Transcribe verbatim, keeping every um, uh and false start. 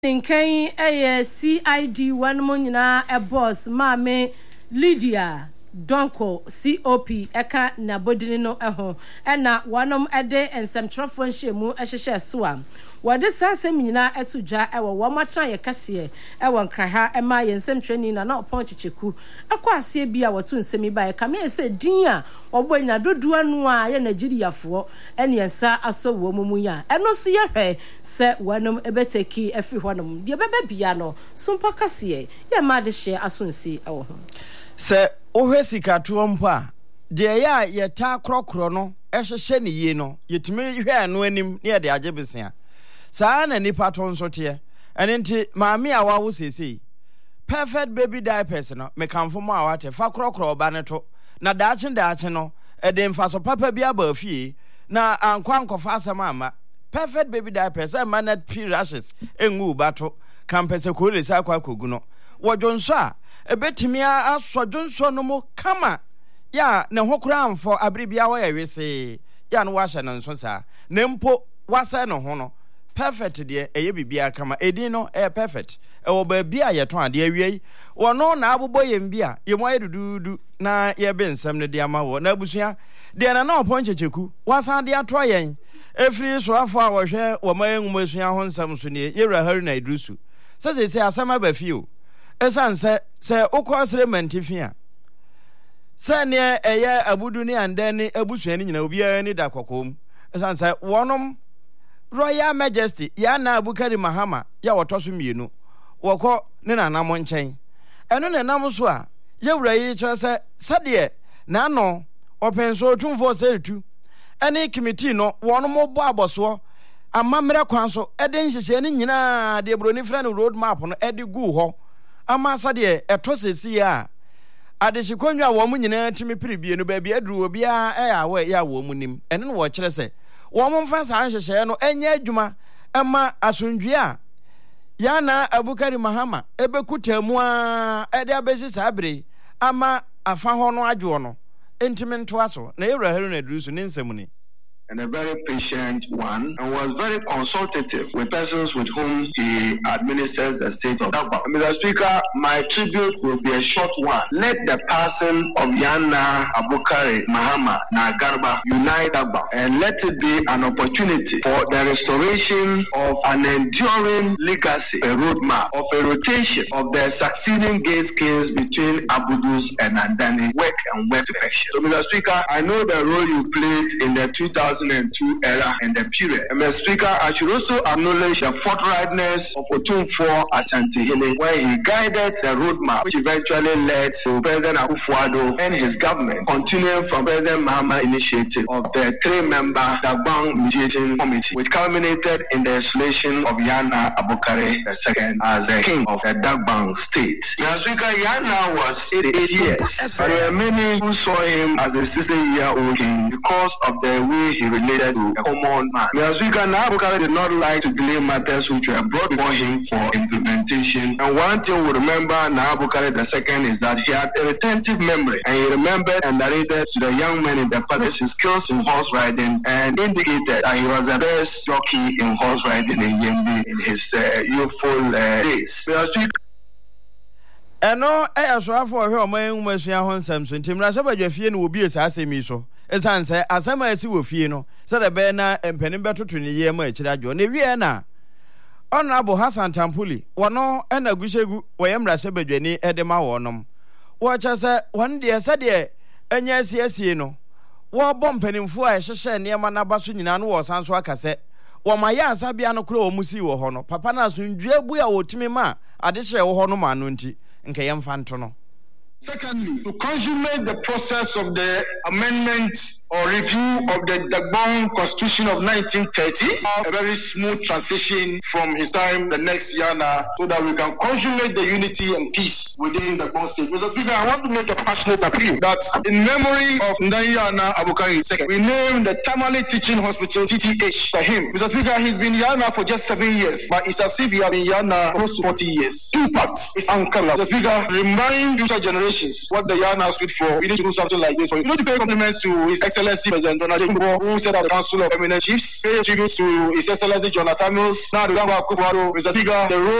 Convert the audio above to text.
Ninkai a C I D one monina a boss mame Lydia Donko C O P eka na bodini eho ena wanom ede ensem trofo nhemu ehhehye soa wode sansem nyina etudwa ewo womatra ye kase ewo nkraha ema ye nsem trani na na opon chicheku ekwa ase bia wotu nsemi ba ye kame se din a obo nya dodo anu a ye Nigeriafo ene ensa aso wo mumunya eno so ye hwe se wanom ebeteki afi honom de bebe bia no sumpa kase ye ma de hye asonsi ewo ho se ohwe sikato mpa de ya ye ta krokro no ehhehye ne yie no yetime hwe anu anim ne ye de agebesia saa na nipa to nso te ene nti maami a wawo sesei perfect baby diapers no mekamfo mo a wate fa krokro ba ne to na daache daache no e de mfa so papa bi aba afie na ankwa nkofa asama ama perfect baby diapers e manat p rashes enwu ba to kampese ko le sa kwa kogu no wodwonso a ebetimi asodwonso no mo kama ya ne hokura amfo abribia wo ya wese ya no wahye no nso saa nempo wasa no ho no perfect de eye bibia kama edin no e perfect e wo ba bia ye ton ade awie wono na abobɔ yem bia ye mo ayedudu na ye be nsam ne de ama wo na abusua de na na opon checheku wasa de ato yen efiri so afo a wo hwɛ wo ma enwuma sua ho nsam so ne ye rahari na idrusu sese se asama ba fie esan se se ukosre mentifia se ne eye abudu ni ande ni abusua ni nyina obi ani da kokom esan se wonom Royal Majesty ya na Abukari Mahama ya wotoso mienu woko ne nanam nchen eno ne nam so a ye wura yi kire se sade na no openso tumfo seretu ene committee no wono mo bo aboso amamre kwan so ede nhyehyɛ ne nyina de broni fra no road map no ede gu ho ama sade eto sesi a adehyikonwa wo mu nyina timi piribie no ba bia aduru obi a e ya we ya wo mu nim ene no wo kire se Woman fans anhyehyɛ no enye adwuma ema asundwe a ya na Abukari Mahama ebekutamu a ede abesi sabre ama afa ho no adwo no entimi nto aso na Ewura na Drusu ne nsɛm ni and a very patient one, and was very consultative with persons with whom he administers the state of Dagba. Mister Speaker, my tribute will be a short one. Let the person of Yana Abukari Mahama Nagarba unite Dagba, and let it be an opportunity for the restoration of an enduring legacy, a roadmap of a rotation of the succeeding gate kings between Abudus and Andani, work and work direction. So, Mister Speaker, I know the role you played in the two thousand two era and the period. And Mister Speaker, I should also acknowledge the forthrightness of Otumfuo Asantehene when he guided the roadmap which eventually led to President Akufo-Addo and his government, continuing from President Mahama initiative of the three-member Dagbang Mediating Committee, which culminated in the installation of Yana Abukari the second as the king of the Dagbang state. Mister Speaker, Yana was eighty-eight years, but there are many who saw him as a sixty-year-old king because of the way he related to a common man. Mister Speaker, Abukari did not like to delay matters which were brought before him for implementation. And one thing we remember Abukari the second is that he had a retentive memory, and he remembered and narrated to the young men in the palace his skills in horse riding and indicated that he was the best jockey in horse riding in Yembi in his uh, youthful uh, days. Mister Speaker, eno eya so afọ hwe oman enwuma sua ho nsam so ntimra se badwafie no obi esa asemi so esan se asema esi wo fie no se de be na empanim betoto ne ye ma akira adwo ne wie na Honorable Hassan Tampuli wono ena gushegu woyemra se badwani ede ma wonom wo cha se won de se de enya asiesie no wo bom panimfo a ehhehye ne ma na baso nyina no wo sanso akase wo ma ya asabia no kro wo musi wo ho no papa na asundwe bu ya wotimi ma adehye wo ho no ma no nti nke yemfanto no. Secondly, to consummate the process of the amendment or review of the Dagbang Constitution of nineteen thirty, a very smooth transition from his time the next year now, so that we can consummate the unity and peace within the Dagbang state. Mister Speaker, I want to make a passionate appeal that in memory of Ndayana Abukari the second, we named the Tamale Teaching Hospital T T H for him. Mister Speaker, he's been Yana for just seven years, but it's as if he has been Yana close to forty years. Impact is uncanny. Mister Speaker, remind future generations what the Yana stood for. We need to do something like this. So you need to pay compliments to His Excellency Excellency President Donald Trump, who set up the Council of Eminent Chiefs. Pay tribute to His Excellency Jonathan Mills. Now, the Mister Speaker, the role